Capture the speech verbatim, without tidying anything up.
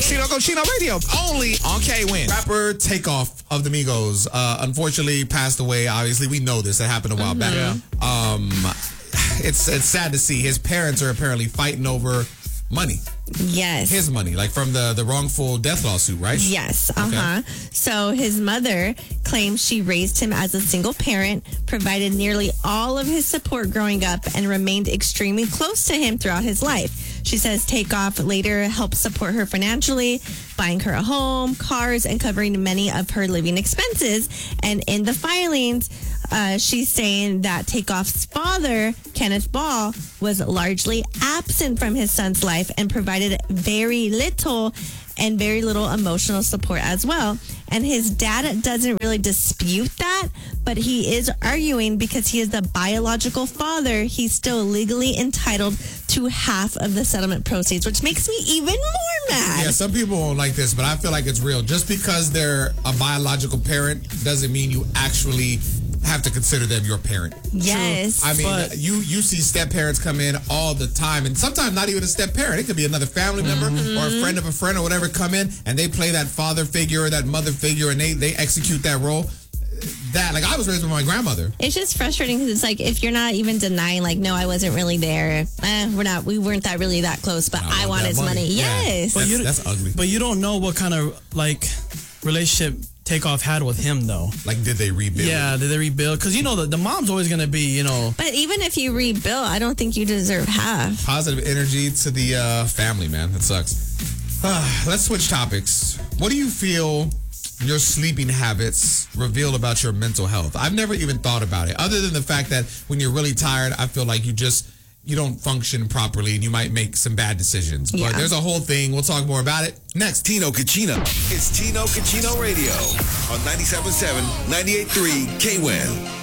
Chino Cochino Radio, only on K-Win. Rapper Takeoff of the Migos, uh, unfortunately passed away. Obviously, we know this. It happened a while Mm-hmm. back. Yeah. Um, it's it's sad to see. His parents are apparently fighting over money. Yes. His money, like from the, the wrongful death lawsuit, right? Yes. Uh-huh. Okay. So his mother claims she raised him as a single parent, provided nearly all of his support growing up, and remained extremely close to him throughout his life. She says Takeoff later helped support her financially, buying her a home, cars, and covering many of her living expenses. And in the filings, uh, she's saying that Takeoff's father, Kenneth Ball, was largely absent from his son's life and provided very little and very little emotional support as well. And his dad doesn't really dispute that, but he is arguing because he is the biological father, he's still legally entitled to half of the settlement proceeds, which makes me even more mad. Yeah, some people won't like this, but I feel like it's real. Just because they're a biological parent doesn't mean you actually have to consider them your parent. Yes. True. I mean, but, you you see step parents come in all the time, and sometimes not even a step parent. It could be another family member mm-hmm. or a friend of a friend or whatever come in, and they play that father figure or that mother figure, and they, they execute that role. That, like, I was raised with my grandmother. It's just frustrating because it's like, if you're not even denying, like, no, I wasn't really there. Eh, we're not, we weren't that really that close, but I, I want his money. money. Yeah. Yes. But That's, you, that's ugly. But you don't know what kind of, like, relationship Takeoff had with him, though. Like, did they rebuild? Yeah, did they rebuild? Because, you know, the, the mom's always going to be, you know. But even if you rebuild, I don't think you deserve half. Positive energy to the uh, family, man. That sucks. Uh, let's switch topics. What do you feel your sleeping habits reveal about your mental health? I've never even thought about it, other than the fact that when you're really tired, I feel like you just, you don't function properly and you might make some bad decisions. But Yeah. there's a whole thing. We'll talk more about it next. Tino Cochino. It's Tino Cochino Radio on ninety-seven point seven, ninety-eight point three K W I N.